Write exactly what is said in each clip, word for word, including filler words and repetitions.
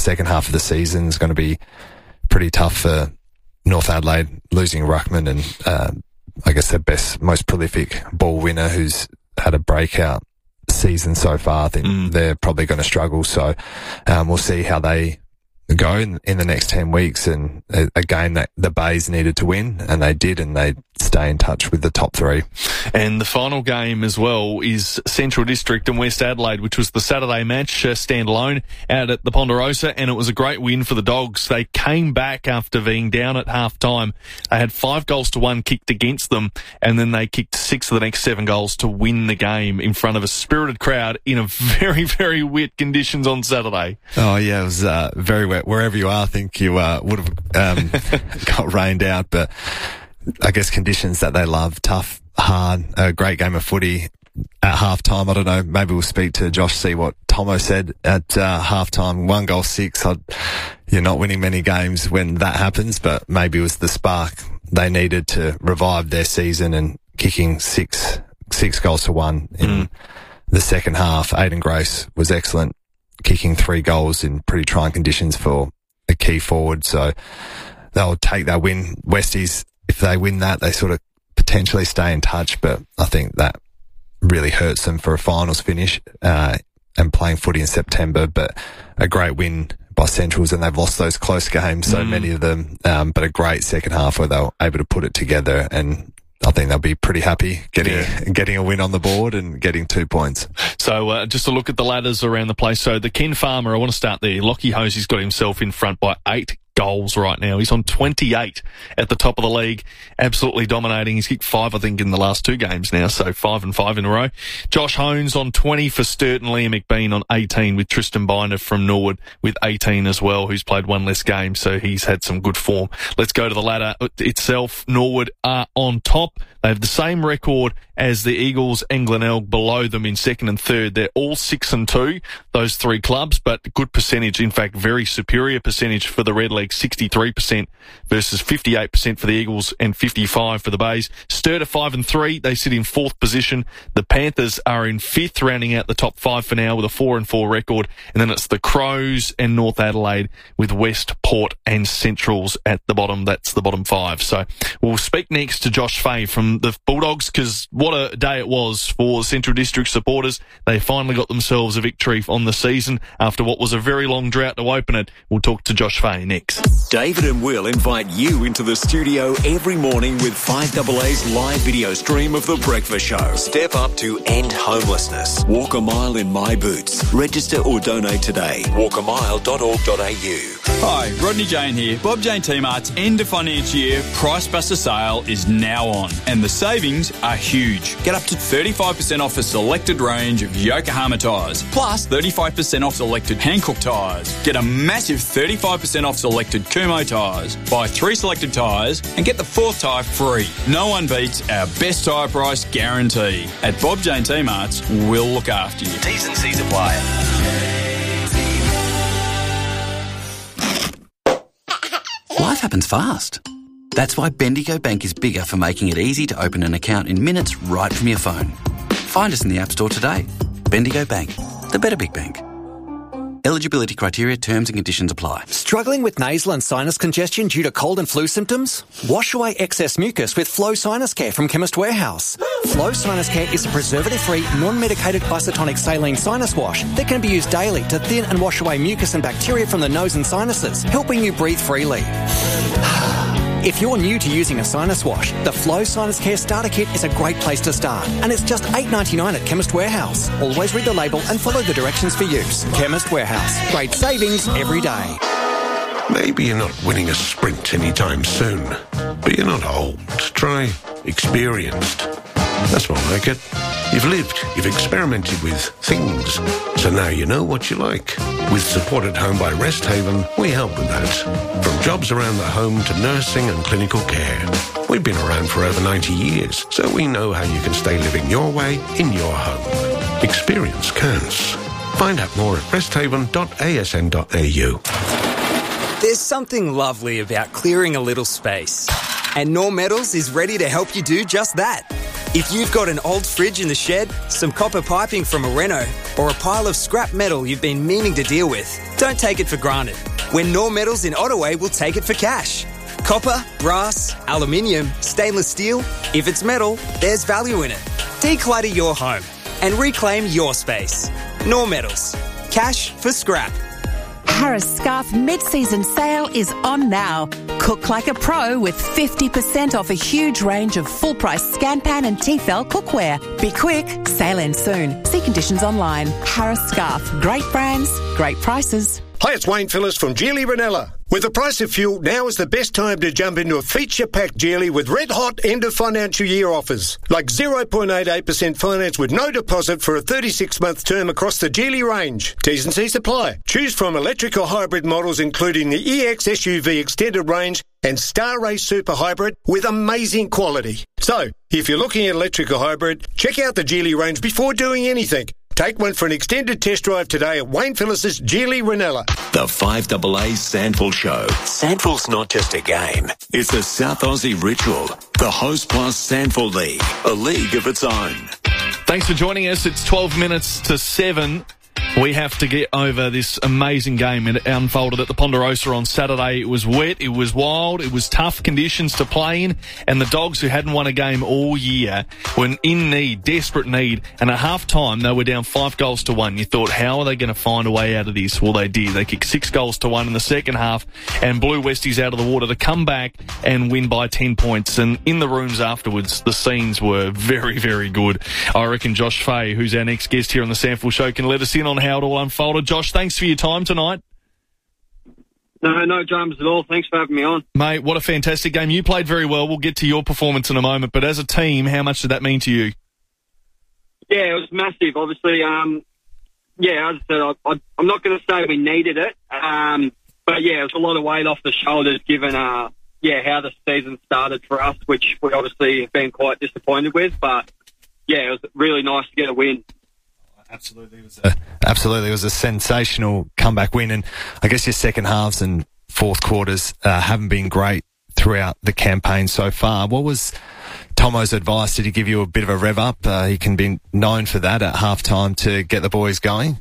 second half of the season is going to be pretty tough for North Adelaide, losing Ruckman and uh, I guess their best, most prolific ball winner who's had a breakout season so far. I think mm. they're probably going to struggle. So um, we'll see how they go in, in the next ten weeks, and a, a game that the Bays needed to win, and they did, and they stay in touch with the top three. And the final game as well is Central District and West Adelaide, which was the Saturday match, uh, standalone out at the Ponderosa, and it was a great win for the Dogs. They came back after being down at half-time. They had five goals to one kicked against them, and then they kicked six of the next seven goals to win the game in front of a spirited crowd in a very, very wet conditions on Saturday. Oh, yeah, it was uh, very wet. Wherever you are, I think you uh, would have um, got rained out, but I guess conditions that they love, tough, hard, a great game of footy at half-time. I don't know, maybe we'll speak to Josh, see what Tomo said at uh, half-time. One goal, six. I'd, you're not winning many games when that happens, but maybe it was the spark they needed to revive their season, and kicking six six goals to one in mm. the second half. Aiden Grace was excellent, kicking three goals in pretty trying conditions for a key forward. So they'll take that win. Westies, if they win that, they sort of potentially stay in touch, but I think that really hurts them for a finals finish uh, and playing footy in September. But a great win by Centrals, and they've lost those close games, so mm. many of them, um, but a great second half where they were able to put it together, and I think they'll be pretty happy getting yeah. getting a win on the board and getting two points. So uh, just to look at the ladders around the place. So the Ken Farmer, I want to start there. Lockie Hosey's got himself in front by eight goals right now. He's on twenty-eight at the top of the league, absolutely dominating. He's kicked five, I think, in the last two games now, so five and five in a row. Josh Hones on twenty for Sturton. Liam McBean on eighteen, with Tristan Binder from Norwood with eighteen as well, who's played one less game, so he's had some good form. Let's go to the ladder itself. Norwood are on top. They have the same record as the Eagles and Glenelg below them in second and third. They're all six and two, those three clubs, but good percentage, in fact, very superior percentage for the Red League, sixty-three percent versus fifty-eight percent for the Eagles and fifty-five for the Bays. Sturt are five and three. They sit in fourth position. The Panthers are in fifth, rounding out the top five for now with a four and four record. And then it's the Crows and North Adelaide with West, Port and Centrals at the bottom. That's the bottom five. So we'll speak next to Josh Fahey from the Bulldogs, because what a day it was for Central District supporters. They finally got themselves a victory on the season after what was a very long drought to open it. We'll talk to Josh Fahey next. David and Will invite you into the studio every morning with five A A's live video stream of The Breakfast Show. Step up to end homelessness. Walk a mile in my boots. Register or donate today. walk a mile dot org dot a u. Hi, Rodney Jane here. Bob Jane T-Mart's end of financial year Price Buster sale is now on, and the savings are huge. Get up to thirty-five percent off a selected range of Yokohama tyres, plus thirty-five percent off selected Hankook tyres. Get a massive thirty-five percent off selected Kumho tyres. Buy three selected tyres and get the fourth tyre free. No one beats our best tyre price guarantee. At Bob Jane T-Mart's, we'll look after you. T's and C's apply. Life happens fast. That's why Bendigo Bank is bigger for making it easy to open an account in minutes right from your phone. Find us in the App Store today. Bendigo Bank, the better big bank. Eligibility criteria, terms and conditions apply. Struggling with nasal and sinus congestion due to cold and flu symptoms? Wash away excess mucus with Flow Sinus Care from Chemist Warehouse. Flow Sinus Care is a preservative-free, non-medicated isotonic saline sinus wash that can be used daily to thin and wash away mucus and bacteria from the nose and sinuses, helping you breathe freely. If you're new to using a sinus wash, the Flow Sinus Care Starter Kit is a great place to start, and it's just eight dollars ninety-nine at Chemist Warehouse. Always read the label and follow the directions for use. Chemist Warehouse. Great savings every day. Maybe you're not winning a sprint anytime soon, but you're not old. Try experienced. That's more like it. You've lived, you've experimented with things, so now you know what you like. With Support at Home by Rest Haven, we help with that. From jobs around the home to nursing and clinical care. We've been around for over ninety years, so we know how you can stay living your way in your home. Experience counts. Find out more at rest haven dot a s n dot a u. There's something lovely about clearing a little space. And Norm Metals is ready to help you do just that. If you've got an old fridge in the shed, some copper piping from a reno, or a pile of scrap metal you've been meaning to deal with, don't take it for granted. When Nor Metals in Ottaway will take it for cash. Copper, brass, aluminium, stainless steel. If it's metal, there's value in it. Declutter your home and reclaim your space. Nor Metals. Cash for scrap. Harris Scarf mid-season sale is on now. Cook like a pro with fifty percent off a huge range of full-price Scanpan and Tefal cookware. Be quick, sale ends soon. See conditions online. Harris Scarf. Great brands, great prices. Hi, it's Wayne Phillips from Geely Ranella. With the price of fuel, now is the best time to jump into a feature-packed Geely with red-hot end-of-financial year offers, like zero point eight eight percent finance with no deposit for a thirty-six month term across the Geely range. T's and C's apply. Choose from electric or hybrid models including the E X S U V extended range and Star Race Super Hybrid with amazing quality. So, if you're looking at electric or hybrid, check out the Geely range before doing anything. Take one for an extended test drive today at Wayne Phillips' Geely Ranella. The five A A Sandful Show. Sandful's not just a game. It's a South Aussie ritual. The Host Plus Sandful League. A league of its own. Thanks for joining us. It's twelve minutes to seven. We have to get over this amazing game. It unfolded at the Ponderosa on Saturday. It was wet, it was wild, it was tough conditions to play in, and the Dogs, who hadn't won a game all year, were in need, desperate need, and at half-time they were down five goals to one. You thought, how are they going to find a way out of this? Well, they did. They kicked six goals to one in the second half and blew Westies out of the water to come back and win by ten points. And in the rooms afterwards, the scenes were very, very good. I reckon Josh Fay, who's our next guest here on the Sandful Show, can let us in on how it all unfolded. Josh, thanks for your time tonight. No, no dramas at all. Thanks for having me on. Mate, what a fantastic game. You played very well. We'll get to your performance in a moment, but as a team, how much did that mean to you? Yeah, it was massive. Obviously, um, yeah, as I said, I, I, I'm not going to say we needed it, um, but yeah, it was a lot of weight off the shoulders given, uh, yeah, how the season started for us, which we obviously have been quite disappointed with, but yeah, it was really nice to get a win. Absolutely, it was a, absolutely, it was a sensational comeback win, and I guess your second halves and fourth quarters uh, haven't been great throughout the campaign so far. What was Tomo's advice? Did he give you a bit of a rev up? Uh, he can be known for that at halftime to get the boys going.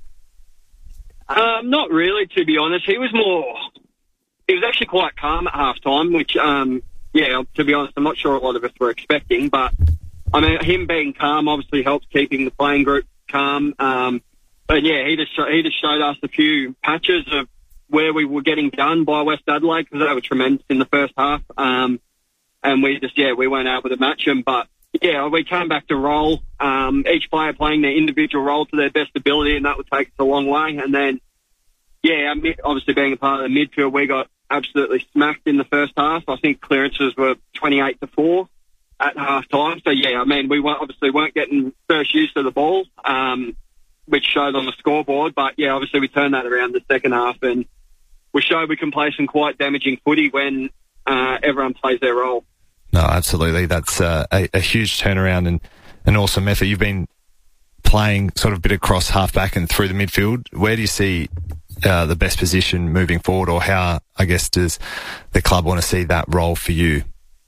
Um, not really, to be honest. He was more. He was actually quite calm at halftime, which, um, yeah, to be honest, I'm not sure a lot of us were expecting, but I mean, him being calm obviously helps keeping the playing group calm. Um, but yeah, he just he just showed us a few patches of where we were getting done by West Adelaide because they were tremendous in the first half. Um, and we just yeah we weren't able to match them. But yeah, we came back to roll. Um, each player playing their individual role to their best ability, and that would take us a long way. And then yeah, obviously being a part of the midfield, we got absolutely smacked in the first half. I think clearances were twenty-eight to four. At half time. So, yeah, I mean, we weren't, obviously weren't getting first use of the ball, um, which showed on the scoreboard. But, yeah, obviously we turned that around the second half and we showed we can play some quite damaging footy when uh, everyone plays their role. No, absolutely. That's uh, a, a huge turnaround and an awesome effort. You've been playing sort of a bit across half-back and through the midfield. Where do you see uh, the best position moving forward, or how, I guess, does the club want to see that role for you?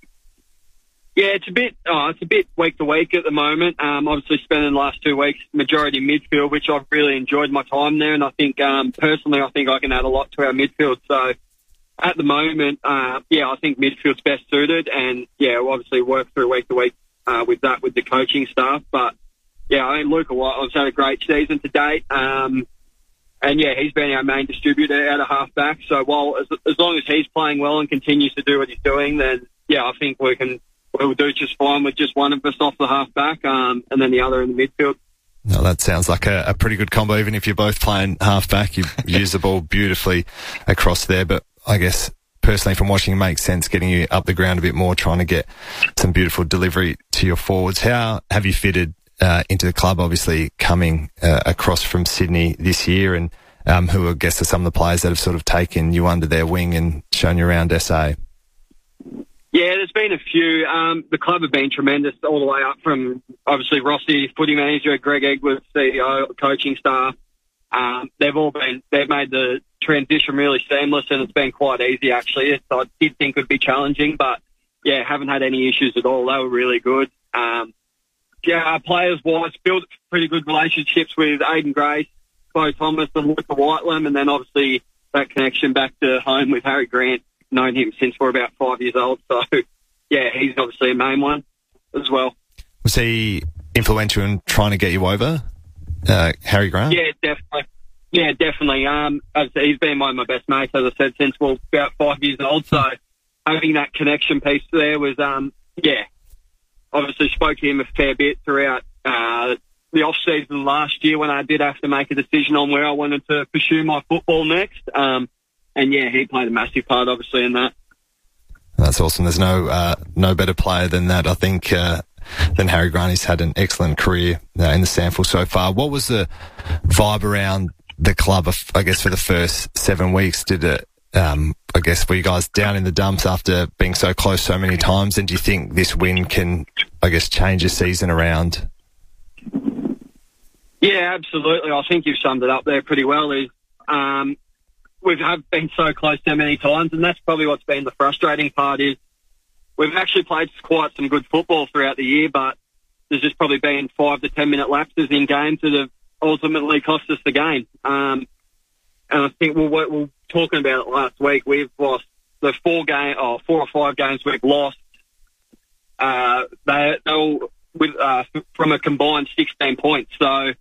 Yeah, it's a bit, oh, it's a bit week to week at the moment. Um, obviously spending the last two weeks majority midfield, which I've really enjoyed my time there. And I think, um, personally, I think I can add a lot to our midfield. So at the moment, uh, yeah, I think midfield's best suited. And yeah, we'll obviously work through week to week, uh, with that, with the coaching staff. But yeah, I mean, Luca Whitelock's had a great season to date. Um, and yeah, he's been our main distributor out of half back. So while, as, as long as he's playing well and continues to do what he's doing, then yeah, I think we can, we'll do just fine with just one of us off the half-back um, and then the other in the midfield. No, that sounds like a, a pretty good combo. Even if you're both playing half-back, you use the ball beautifully across there. But I guess, personally, from watching, it makes sense getting you up the ground a bit more, trying to get some beautiful delivery to your forwards. How have you fitted uh, into the club, obviously coming uh, across from Sydney this year, and um, who I guess are some of the players that have sort of taken you under their wing and shown you around S A? Yeah, there's been a few. Um, the club have been tremendous all the way up from, obviously, Rossi, footy manager, Greg Edwards, C E O, coaching staff. Um, they've all been, they've made the transition really seamless, and it's been quite easy, actually. So I did think it would be challenging, but, yeah, haven't had any issues at all. They were really good. Um, yeah, players-wise, built pretty good relationships with Aidan Grace, Chloe Thomas and Luca Whitelam, and then obviously that connection back to home with Harry Grant. Known him since we're about five years old, so yeah, he's obviously a main one as well. Was he influential in trying to get you over, uh, Harry Grant? Yeah, definitely. Yeah, definitely. Um, as I said, he's been one of my best mates, as I said, since we we're about five years old. So having that connection piece there was, um, yeah, obviously spoke to him a fair bit throughout uh, the off season last year when I did have to make a decision on where I wanted to pursue my football next. Um, and yeah, he played a massive part, obviously, in that. That's awesome. There's no uh, no better player than that, I think, uh, than Harry Grant. He's had an excellent career uh, in the sample so far. What was the vibe around the club, I guess, for the first seven weeks? Did it, um, I guess, were you guys down in the dumps after being so close so many times? And do you think this win can, I guess, change your season around? Yeah, absolutely. I think you've summed it up there pretty well. Is um, we've have been so close so many times, and that's probably what's been the frustrating part is we've actually played quite some good football throughout the year, but there's just probably been five to ten minute lapses in games that have ultimately cost us the game. Um, and I think we we're, we're talking about it last week. We've lost the four game, or four or five games we've lost. Uh, they, they with uh, from a combined sixteen points. So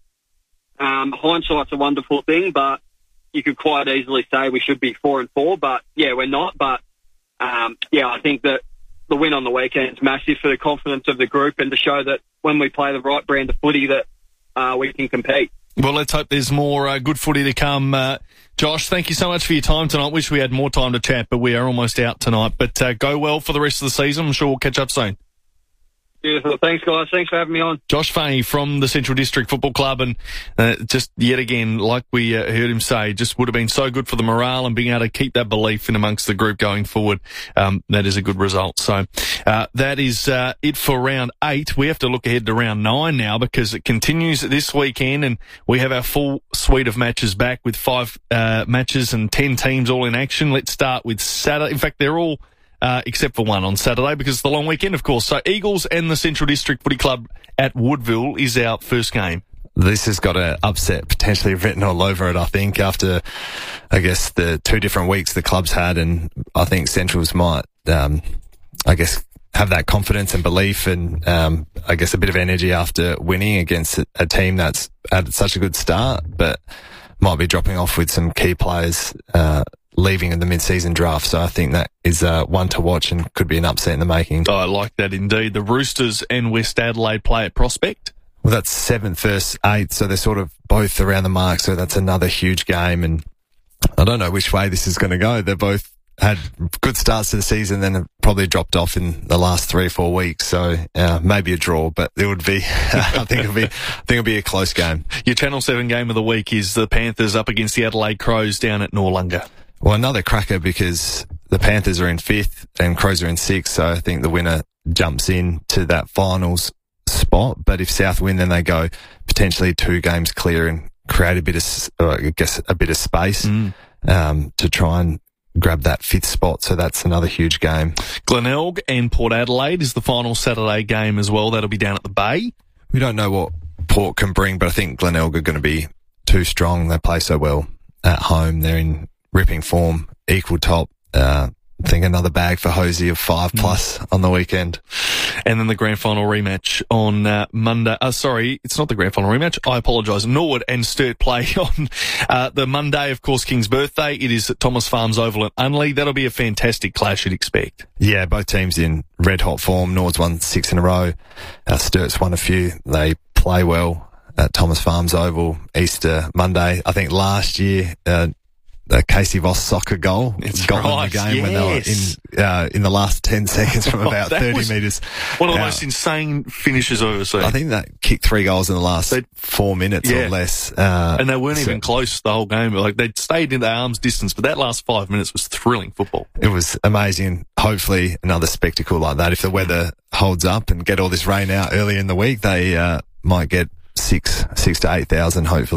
um, hindsight's a wonderful thing, but you could quite easily say we should be four and four. But yeah, we're not. But um, yeah, I think that the win on the weekend is massive for the confidence of the group and to show that when we play the right brand of footy that Uh, we can compete. Well, let's hope there's more uh, good footy to come. Uh, Josh, thank you so much for your time tonight. Wish we had more time to chat, but we are almost out tonight. But uh, go well for the rest of the season. I'm sure we'll catch up soon. Beautiful. Thanks, guys. Thanks for having me on. Josh Fahey from the Central District Football Club, and uh, just yet again, like we uh, heard him say, just would have been so good for the morale and being able to keep that belief in amongst the group going forward. Um, that is a good result. So uh, that is uh, it for round eight. We have to look ahead to round nine now because it continues this weekend, and we have our full suite of matches back with five uh, matches and ten teams all in action. Let's start with Saturday. In fact, they're all Uh, except for one on Saturday because it's the long weekend, of course. So Eagles and the Central District Footy Club at Woodville is our first game. This has got an upset potentially written all over it, I think, after, I guess, the two different weeks the club's had, and I think Centrals might, um, I guess, have that confidence and belief and, um, I guess, a bit of energy after winning against a, a team that's had such a good start, but might be dropping off with some key players, uh, leaving in the mid-season draft. So I think that is uh, one to watch and could be an upset in the making. Oh, I like that indeed. The Roosters and West Adelaide play at Prospect. Well, that's seventh versus eighth, so they're sort of both around the mark, so that's another huge game. And I don't know which way this is going to go. They're both had good starts to the season, then have probably dropped off in the last three or four weeks. So uh, maybe a draw, but it would be. I think it'll be. I think it'll be a close game. Your Channel Seven game of the week is the Panthers up against the Adelaide Crows down at Noarlunga. Well, another cracker because the Panthers are in fifth and Crows are in sixth, so I think the winner jumps in to that finals spot. But if South win, then they go potentially two games clear and create a bit of, uh, I guess, a bit of space mm. um, to try and grab that fifth spot. So that's another huge game. Glenelg and Port Adelaide is the final Saturday game as well. That'll be down at the Bay. We don't know what Port can bring, but I think Glenelg are going to be too strong. They play so well at home. They're in ripping form, equal top. Uh, I think another bag for Hosey of five plus mm. on the weekend. And then the grand final rematch on uh, Monday. Uh, sorry, it's not the grand final rematch. I apologise. Norwood and Sturt play on uh, the Monday, of course, King's birthday. It is at Thomas Farms Oval at Unley. That'll be a fantastic clash, you'd expect. Yeah, both teams in red hot form. Nord's won six in a row. Uh, Sturt's won a few. They play well at Thomas Farms Oval. Easter Monday. I think last year, uh, the Casey Voss soccer goal it's got right, in the game yes. when they were in uh, in the last ten seconds from about thirty metres. One of the uh, most insane finishes I've ever seen. I think that kicked three goals in the last they'd, four minutes yeah. or less. Uh, and they weren't so, even close the whole game. Like they'd stayed in the arm's distance, but that last five minutes was thrilling football. It was amazing. Hopefully another spectacle like that. If the weather holds up and get all this rain out early in the week, they uh, might get six, six to eight thousand hopefully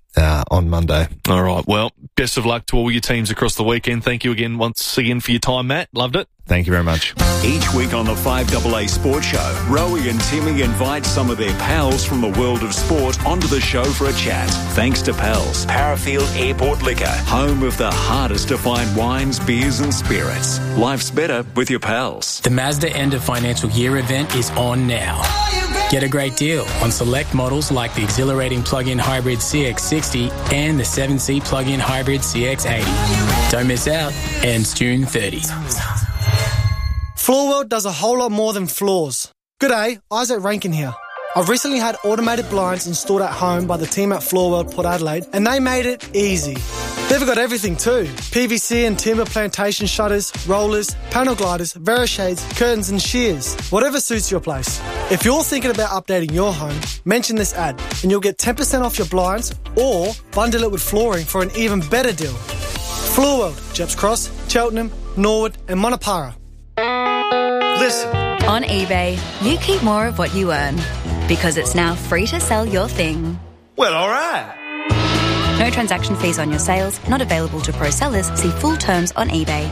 uh, on Monday. All right. Well, best of luck to all your teams across the weekend. Thank you again once again for your time, Matt. Loved it. Thank you very much. Each week on the five A A Sports Show, Rowie and Timmy invite some of their pals from the world of sport onto the show for a chat. Thanks to Pals, Parafield Airport Liquor, home of the hardest to find wines, beers and spirits. Life's better with your pals. The Mazda end of financial year event is on now. Get a great deal on select models like the exhilarating plug-in hybrid C X sixty and the seven seat plug-in hybrid C X eighty. Don't miss out. Ends June thirtieth. Floorworld does a whole lot more than floors. G'day, Isaac Rankin here. I've recently had automated blinds installed at home by the team at Floorworld Port Adelaide, and they made it easy. They've got everything too. P V C and timber plantation shutters, rollers, panel gliders, Verishades, curtains and shears. Whatever suits your place. If you're thinking about updating your home, mention this ad and you'll get ten percent off your blinds or bundle it with flooring for an even better deal. Floorworld, Jeps Cross, Cheltenham, Norwood and Monopara. Listen. On eBay, you keep more of what you earn because it's now free to sell your thing. Well, all right. No transaction fees on your sales, not available to pro sellers. See full terms on eBay.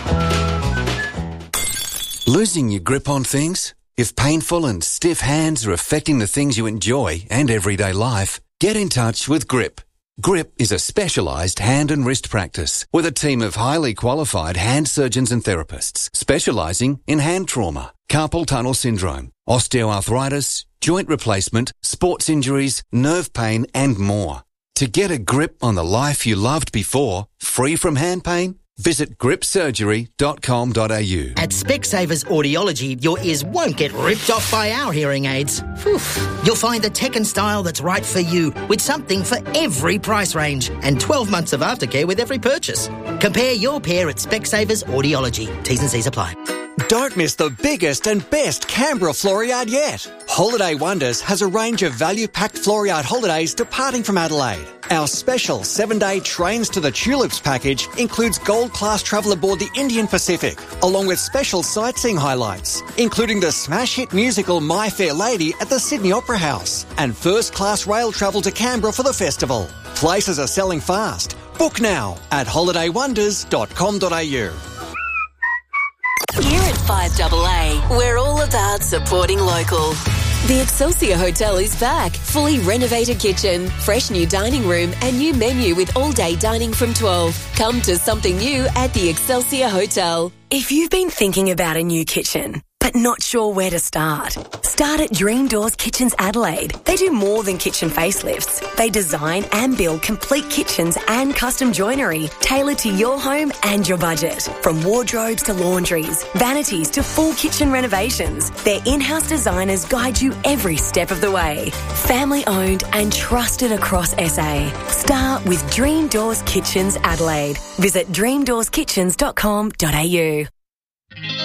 Losing your grip on things? If painful and stiff hands are affecting the things you enjoy and everyday life, get in touch with Grip. Grip is a specialised hand and wrist practice with a team of highly qualified hand surgeons and therapists specialising in hand trauma, carpal tunnel syndrome, osteoarthritis, joint replacement, sports injuries, nerve pain and more. To get a grip on the life you loved before, free from hand pain, visit grip surgery dot com dot a u. At Specsavers Audiology, your ears won't get ripped off by our hearing aids. Whew. You'll find the tech and style that's right for you with something for every price range and twelve months of aftercare with every purchase. Compare your pair at Specsavers Audiology. T's and C's apply. Don't miss the biggest and best Canberra Floriade yet. Holiday Wonders has a range of value-packed Floriade holidays departing from Adelaide. Our special seven-day Trains to the Tulips package includes gold-class travel aboard the Indian Pacific, along with special sightseeing highlights, including the smash hit musical My Fair Lady at the Sydney Opera House, and first-class rail travel to Canberra for the festival. Places are selling fast. Book now at holiday wonders dot com dot a u. Here at five A A, we're all about supporting local. The Excelsior Hotel is back. Fully renovated kitchen, fresh new dining room and new menu with all-day dining from twelve. Come to something new at the Excelsior Hotel. If you've been thinking about a new kitchen, but not sure where to start, start at Dream Doors Kitchens Adelaide. They do more than kitchen facelifts. They design and build complete kitchens and custom joinery tailored to your home and your budget. From wardrobes to laundries, vanities to full kitchen renovations, their in-house designers guide you every step of the way. Family owned and trusted across S A. Start with Dream Doors Kitchens Adelaide. Visit dream doors kitchens dot com dot a u.